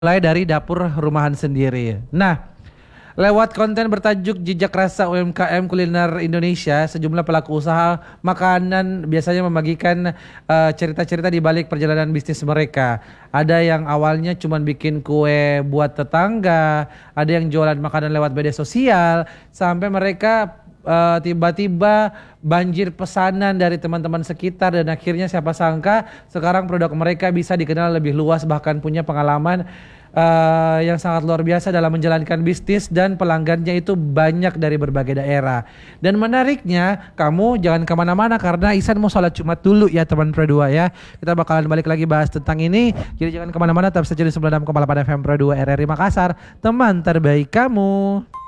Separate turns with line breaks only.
mulai dari dapur rumahan sendiri. Nah, lewat konten bertajuk Jejak Rasa UMKM Kuliner Indonesia, sejumlah pelaku usaha makanan biasanya membagikan cerita-cerita di balik perjalanan bisnis mereka. Ada yang awalnya cuma bikin kue buat tetangga, ada yang jualan makanan lewat media sosial, sampai mereka tiba-tiba banjir pesanan dari teman-teman sekitar dan akhirnya siapa sangka sekarang produk mereka bisa dikenal lebih luas bahkan punya pengalaman yang sangat luar biasa dalam menjalankan bisnis dan pelanggannya itu banyak dari berbagai daerah. Dan menariknya kamu jangan kemana-mana karena Ihsan mau sholat Jumat dulu ya teman Pro 2 ya. Kita bakalan balik lagi bahas tentang ini. Jadi jangan kemana-mana, tetap saja di 96,8 FM Pro 2 RRI Makassar, teman terbaik kamu.